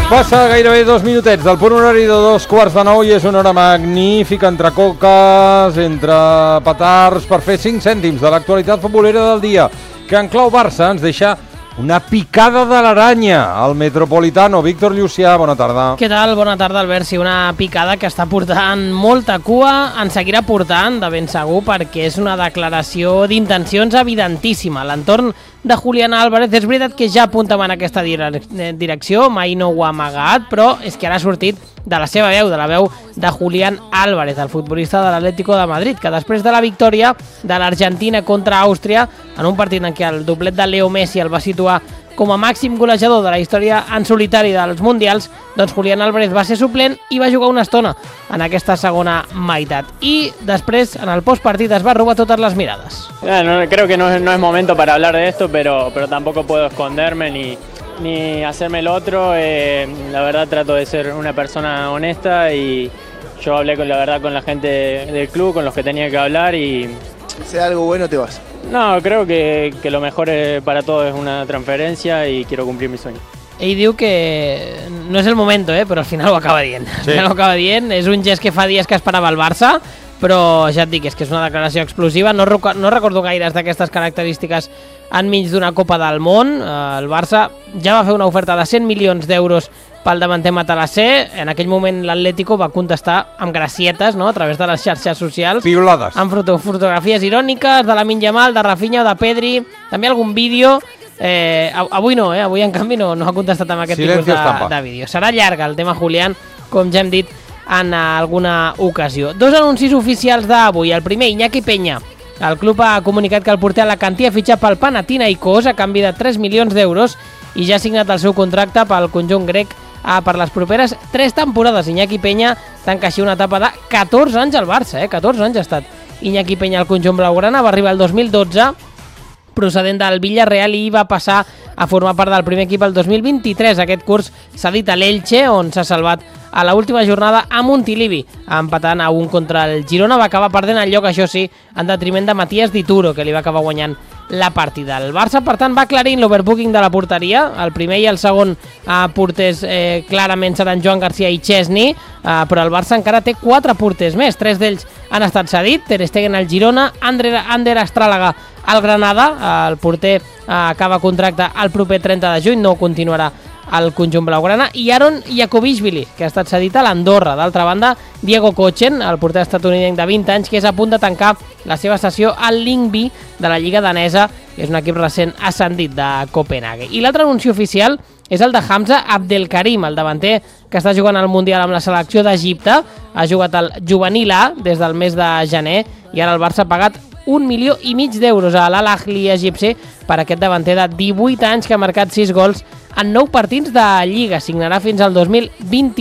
Passa gairebé 2 minutets del punt horari de 2:15 i és una hora magnífica entre coques, entre petards, per fer 5 cèntims de l'actualitat futbolera del dia, que en clau Barça ens deixa una picada de l'aranya al Metropolitano. Víctor Llucià, bona tarda. Què tal? Bona tarda, Albert. Sí, una picada que està portant molta cua, en seguirà portant, de ben segur, perquè és una declaració d'intencions evidentíssima. L'entorn de Julián Álvarez, és veritat que ja apuntava en aquesta direcció, mai no ho ha amagat, però és que ara ha sortit de la seva veu, de la veu de Julián Álvarez, el futbolista de l'Atlético de Madrid, que després de la victòria de l'Argentina contra Àustria, en un partit en què el doblet de Leo Messi el va situar com a màxim golejador de la història en solitari dels Mundials, doncs Julián Álvarez va ser suplent i va jugar una estona en aquesta segona meitat. I després, en el postpartit, es va robar totes les mirades. Creo que no es momento para hablar de esto, pero tampoco puedo esconderme ni hacerme el otro. La verdad trato de ser una persona honesta y yo hablé con la gente del club, con los que tenía que hablar y... Si sea algo bueno te vas. No, creo que lo mejor para todos es una transferencia y quiero cumplir mi sueño. Ell diu que no és el moment, però al final ho acaba dient. Sí. Al final ho acaba dient. És un gest que fa dies que esperava el Barça, però ja et dic, és que és una declaració explosiva. No recordo gaires d'aquestes característiques enmig d'una Copa del Món. El Barça ja va fer una oferta de 100 milions d'euros pel davanter Matalassé. En aquell moment l'Atlético va contestar amb gracietes, no?, a través de les xarxes socials. Piolades. Amb fotografies iròniques de Lamine Yamal, de Rafinha o de Pedri. També algun vídeo. Avui no, avui en canvi no ha contestat amb aquest tipus de vídeo. Serà llarga el tema Julián, com ja hem dit en alguna ocasió. 2 anuncis oficials d'avui. El primer, Iñaki Peña. El club ha comunicat que el porter Alacantí ha fitxat pel Panathinaikos a canvi de 3 milions d'euros i ja ha signat el seu contracte pel conjunt grec per les properes 3 temporades. Iñaki Peña tanca així una etapa de 14 anys al Barça, 14 anys ha estat Iñaki Peña al conjunt blaugrana, va arribar el 2012 procedent del Villarreal i va passar a formar part del primer equip el 2023. Aquest curs s'ha dit a l'Elche, on s'ha salvat a l'última jornada a Montilivi, empatant a 1 contra el Girona. Va acabar perdent el lloc, això sí, en detriment de Matías Dituro, que li va acabar guanyant la partida. El Barça, per tant, va aclarint l'overbooking de la porteria. El primer i el segon porters clarament seran Joan García i Chesney, però el Barça encara té 4 porters més. 3 d'ells han estat cedits: Ter Stegen al Girona, Ander Astràlaga al Granada. El porter acaba contracte el proper 30 de juny, no continuarà al conjunt blaugrana, i Aaron Jakovishvili, que ha estat cedit a l'Andorra. D'altra banda, Diego Kochen, el porter estatunidenc de 20 anys, que és a punt de tancar la seva sessió al Lyngby de la Lliga danesa, que és un equip recent ascendit de Copenhague. I l'altre anunci oficial és el de Hamza Abdelkarim, el davanter que està jugant al Mundial amb la selecció d'Egipte. Ha jugat al Juvenil A des del mes de gener i ara el Barça ha pagat 1,5 milions d'euros a l'Al Ahly egipci per aquest davanter de 18 anys que ha marcat 6 gols en 9 partits de Lliga. Signarà fins al 2020.